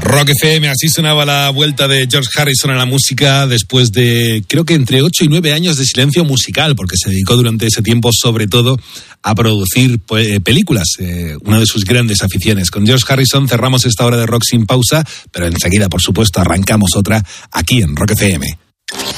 Rock FM, así sonaba la vuelta de George Harrison a la música después de, creo que entre 8 y 9 años de silencio musical, porque se dedicó durante ese tiempo sobre todo a producir películas, una de sus grandes aficiones. Con George Harrison cerramos esta hora de rock sin pausa, pero enseguida, por supuesto, arrancamos otra aquí en Rock FM.